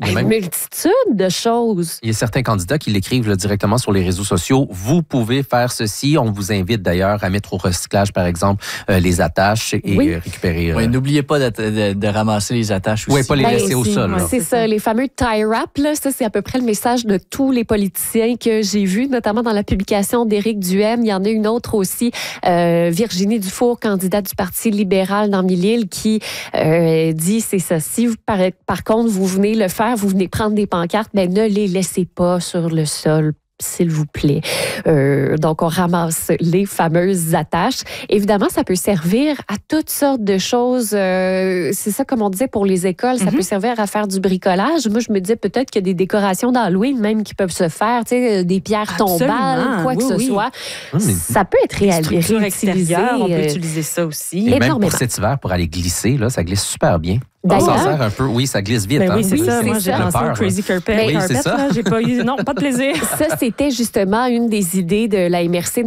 Une multitude de choses. Il y a certains candidats qui l'écrivent là, directement sur les réseaux sociaux. Vous pouvez faire ceci. On vous invite d'ailleurs à mettre au recyclage, par exemple, les attaches et récupérer... Oui, n'oubliez pas de ramasser les attaches aussi. Oui, pas les laisser au sol. C'est ça, les fameux tie wrap, là, ça, c'est à peu près le message de tous les politiciens que j'ai vus, notamment dans la publication d'Éric Duhaime. Il y en a une autre aussi, Virginie Dufour, candidate du Parti libéral dans Mille-Îles, qui dit, c'est ça, si vous, par contre, vous venez le faire, vous venez prendre des pancartes, ben ne les laissez pas sur le sol, s'il vous plaît. Donc, on ramasse les fameuses attaches. Évidemment, ça peut servir à toutes sortes de choses. C'est ça, comme on disait, pour les écoles, ça peut servir à faire du bricolage. Moi, je me disais peut-être qu'il y a des décorations d'Halloween même qui peuvent se faire, tu sais, des pierres tombales, quoi que ce soit. Ça peut être réutilisé. On peut utiliser ça aussi. Et même pour cet hiver, pour aller glisser, là, ça glisse super bien. On s'en sert un peu. Oui, ça glisse vite. Oui, c'est ça. Moi, j'ai lancé le Crazy Carpet. Oui, c'est ça. J'ai pas eu... Non, pas de plaisir. Ça, c'était justement une des idées de la MRC de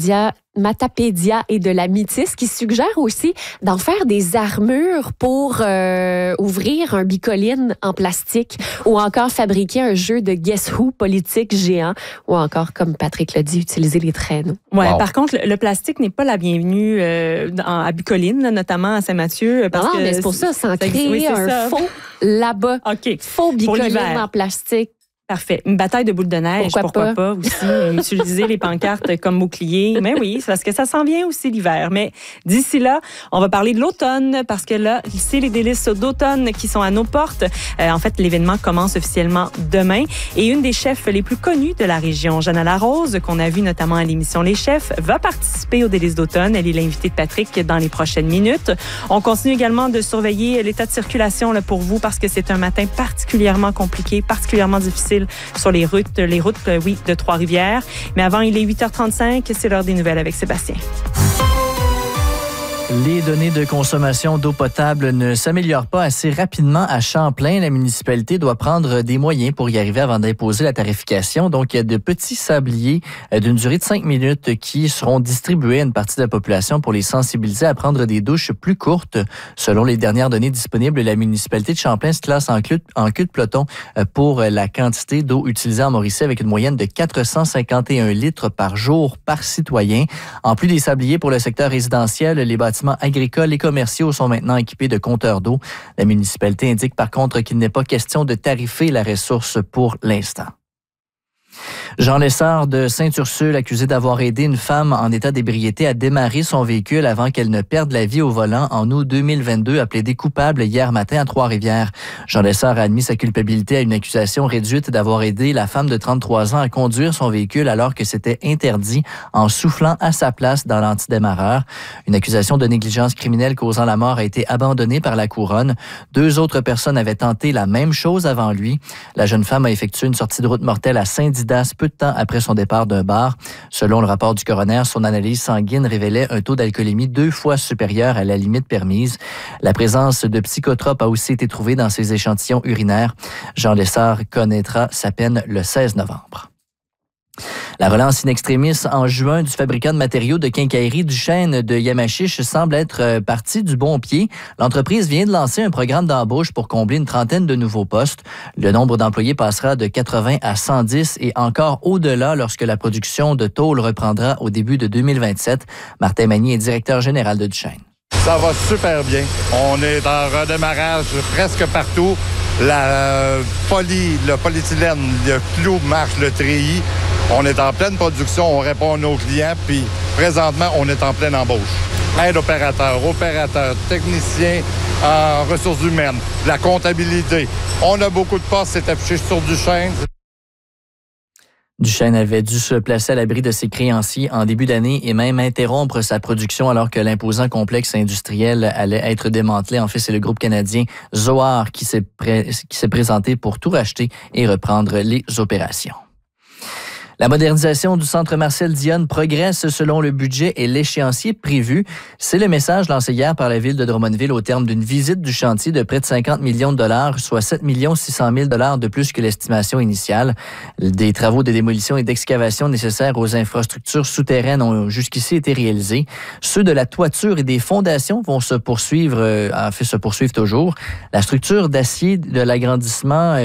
Matapédia et de la Métis qui suggère aussi d'en faire des armures pour ouvrir un bicoline en plastique ou encore fabriquer un jeu de Guess Who politique géant ou encore, comme Patrick l'a dit, utiliser les traîneaux. Oui, par contre, le plastique n'est pas la bienvenue à Bicoline, notamment à Saint-Mathieu. Parce que mais c'est pour ça, ça en crée un faux là-bas. Faux bicoline en plastique. Parfait. Une bataille de boules de neige, pourquoi pas aussi. Utiliser les pancartes comme bouclier. Mais oui, c'est parce que ça s'en vient aussi l'hiver. Mais d'ici là, on va parler de l'automne parce que là, c'est les délices d'automne qui sont à nos portes. En fait, l'événement commence officiellement demain. Et une des chefs les plus connues de la région, Jeanne Larose, qu'on a vu notamment à l'émission Les Chefs, va participer aux délices d'automne. Elle est l'invitée de Patrick dans les prochaines minutes. On continue également de surveiller l'état de circulation là, pour vous parce que c'est un matin particulièrement compliqué, particulièrement difficile sur les routes de Trois-Rivières. Mais avant, il est 8h35, c'est l'heure des nouvelles avec Sébastien. Les données de consommation d'eau potable ne s'améliorent pas assez rapidement à Champlain. La municipalité doit prendre des moyens pour y arriver avant d'imposer la tarification. Donc, il y a de petits sabliers d'une durée de 5 minutes qui seront distribués à une partie de la population pour les sensibiliser à prendre des douches plus courtes. Selon les dernières données disponibles, la municipalité de Champlain se classe en queue de peloton pour la quantité d'eau utilisée en Mauricie avec une moyenne de 451 litres par jour par citoyen. En plus des sabliers pour le secteur résidentiel, les bâtiments agricoles et commerciaux sont maintenant équipés de compteurs d'eau. La municipalité indique par contre qu'il n'est pas question de tarifer la ressource pour l'instant. Jean Lessard de Sainte-Ursule, accusé d'avoir aidé une femme en état d'ébriété à démarrer son véhicule avant qu'elle ne perde la vie au volant en août 2022, a plaidé coupable hier matin à Trois-Rivières. Jean Lessard a admis sa culpabilité à une accusation réduite d'avoir aidé la femme de 33 ans à conduire son véhicule alors que c'était interdit en soufflant à sa place dans l'antidémarreur. Une accusation de négligence criminelle causant la mort a été abandonnée par la couronne. 2 autres personnes avaient tenté la même chose avant lui. La jeune femme a effectué une sortie de route mortelle à Saint-Didas peu de temps après son départ d'un bar. Selon le rapport du coroner, son analyse sanguine révélait un taux d'alcoolémie 2 fois supérieur à la limite permise. La présence de psychotropes a aussi été trouvée dans ses échantillons urinaires. Jean Lessard connaîtra sa peine le 16 novembre. La relance in extremis en juin du fabricant de matériaux de quincaillerie Duchesne de Yamachiche semble être partie du bon pied. L'entreprise vient de lancer un programme d'embauche pour combler une trentaine de nouveaux postes. Le nombre d'employés passera de 80 à 110 et encore au-delà lorsque la production de tôle reprendra au début de 2027. Martin Magny est directeur général de Duchesne. Ça va super bien. On est en redémarrage presque partout. Le polyéthylène, le clou marche, le treillis. On est en pleine production, on répond à nos clients, puis présentement, on est en pleine embauche. Aide opérateur, technicien en ressources humaines, la comptabilité. On a beaucoup de postes, c'est affiché sur Duchesne. Duchesne avait dû se placer à l'abri de ses créanciers en début d'année et même interrompre sa production alors que l'imposant complexe industriel allait être démantelé. En fait, c'est le groupe canadien Zoar qui s'est présenté pour tout racheter et reprendre les opérations. La modernisation du centre Marcel Dionne progresse selon le budget et l'échéancier prévu. C'est le message lancé hier par la ville de Drummondville au terme d'une visite du chantier de près de 50 millions de dollars, soit 7 600 000 $ de plus que l'estimation initiale. Des travaux de démolition et d'excavation nécessaires aux infrastructures souterraines ont jusqu'ici été réalisés. Ceux de la toiture et des fondations vont se poursuivre toujours. La structure d'acier de l'agrandissement